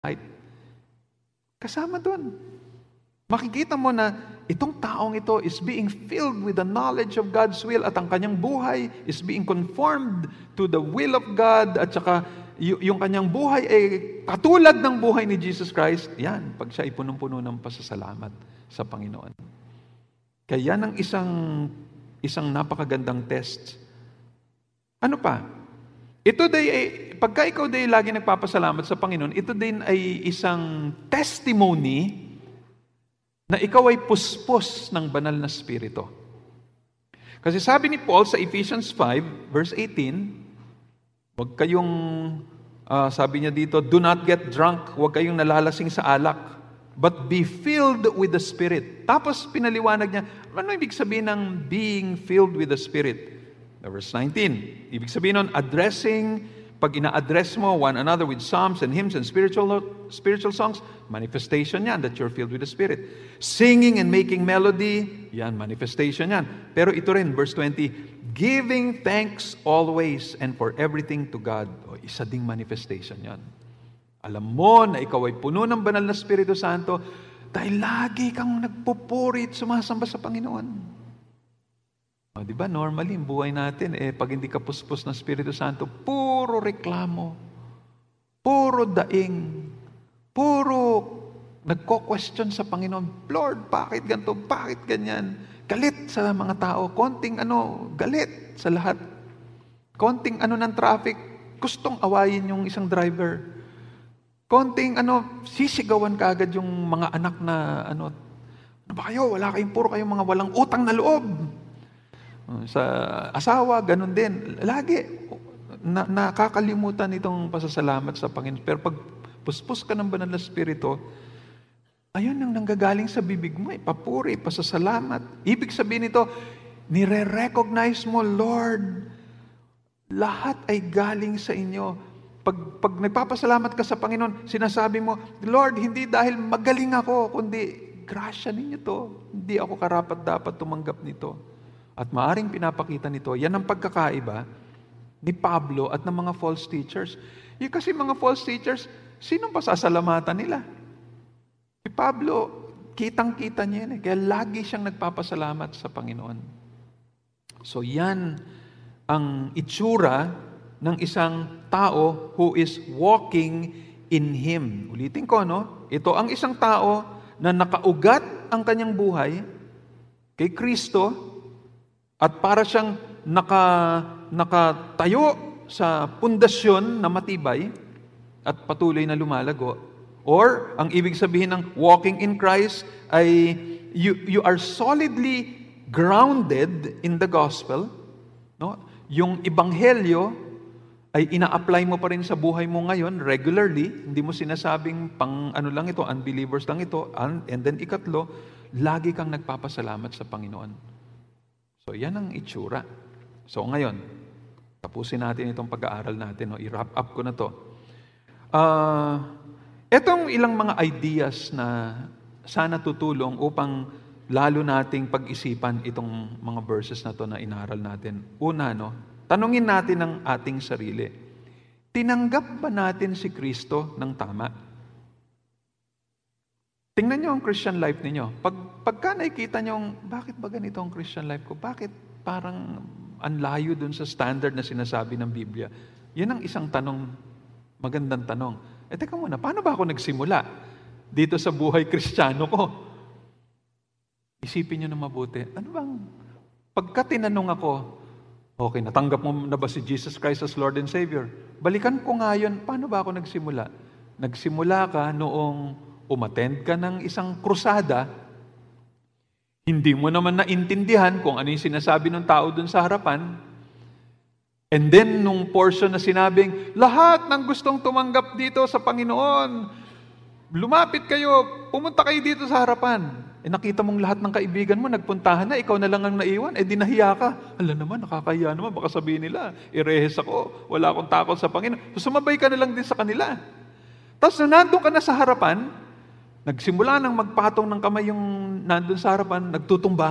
Right? Kasama doon. Makikita mo na itong taong ito is being filled with the knowledge of God's will at ang kanyang buhay is being conformed to the will of God at saka yung kanyang buhay ay katulad ng buhay ni Jesus Christ. Yan, pag siya ay punong-puno ng pasasalamat sa Panginoon. Kaya yan ang isang napakagandang test. Ano pa? Ito din pagka ikaw din lagi nagpapasalamat sa Panginoon, ito din ay isang testimony na ikaw ay puspos ng banal na Espiritu. Kasi sabi ni Paul sa Ephesians 5, verse 18, huwag kayong, sabi niya dito, do not get drunk, huwag kayong nalalasing sa alak, but be filled with the Spirit. Tapos pinaliwanag niya, ano ibig sabihin ng being filled with the Spirit? Verse 19, ibig sabihin nun, pag ina-address mo one another with psalms and hymns and spiritual songs, manifestation yan that you're filled with the Spirit. Singing and making melody, yan, manifestation yan. Pero ito rin, verse 20, giving thanks always and for everything to God. O, isa ding manifestation yan. Alam mo na ikaw ay puno ng banal na Espiritu Santo dahil lagi kang nagpupuri at sumasamba sa Panginoon. O, di ba, normally, yung buhay natin, pag hindi ka puspos ng Espiritu Santo, puro reklamo, puro daing, puro nagko-question sa Panginoon, Lord, bakit ganito, bakit ganyan? Galit sa mga tao, konting galit sa lahat. Konting ng traffic, gustong awayin yung isang driver. Konting sisigawan kaagad yung mga anak na ano ba kayo, puro kayong mga walang utang na loob. Sa asawa, ganun din. Lagi, nakakalimutan itong pasasalamat sa Panginoon. Pero pag puspos ka ng banal na Espiritu, ayun ang nanggagaling sa bibig mo, papuri, pasasalamat. Ibig sabihin nito, nire-recognize mo, Lord, lahat ay galing sa inyo. Pag nagpapasalamat ka sa Panginoon, sinasabi mo, Lord, hindi dahil magaling ako, kundi grasya ninyo to. Hindi ako karapat-dapat tumanggap nito. At maaring pinapakita nito, yan ang pagkakaiba ni Pablo at ng mga false teachers. Yung kasi mga false teachers, sinong pasasalamatan nila? Si Pablo, kitang-kita niya yan. Kaya lagi siyang nagpapasalamat sa Panginoon. So yan ang itsura ng isang tao who is walking in Him. Ulitin ko, Ito ang isang tao na nakaugat ang kanyang buhay kay Kristo at para siyang nakatayo sa pundasyon na matibay at patuloy na lumalago. Or, ang ibig sabihin ng walking in Christ ay you are solidly grounded in the gospel. No? Yung ebanghelyo ay ina-apply mo pa rin sa buhay mo ngayon regularly. Hindi mo sinasabing lang ito, unbelievers lang ito. And then ikatlo, lagi kang nagpapasalamat sa Panginoon. So, yan ang itsura. So, ngayon, tapusin natin itong pag-aaral natin. I-wrap up ko na to. Itong ilang mga ideas na sana tutulong upang lalo nating pag-isipan itong mga verses na to na inaral natin. Una, tanungin natin ang ating sarili. Tinanggap ba natin si Kristo ng tama? Tingnan niyo ang Christian life ninyo. Pagka nakikita niyo, bakit ba ganito ang Christian life ko? Bakit parang anlayo dun sa standard na sinasabi ng Biblia? Yan ang isang tanong, magandang tanong. Teka muna, paano ba ako nagsimula dito sa buhay Kristiyano ko? Isipin niyo na mabuti. Pagka tinanong ako, okay, natanggap mo na ba si Jesus Christ as Lord and Savior? Balikan ko nga yun, paano ba ako nagsimula? Nagsimula ka noong umattend ka ng isang krusada, hindi mo naman naintindihan kung ano yung sinasabi ng tao dun sa harapan, and then nung portion na sinabing, lahat ng gustong tumanggap dito sa Panginoon, lumapit kayo, pumunta kayo dito sa harapan. Nakita mong lahat ng kaibigan mo, nagpuntahan na, ikaw na lang ang naiwan, di nahiya ka. Hala naman, nakakahiya naman, baka sabihin nila, irehes ako, wala akong takot sa Panginoon. So sumabay ka na lang din sa kanila. Tapos nandun ka na sa harapan, nagsimula nang magpatong ng kamay yung nandun sa harapan, nagtutumba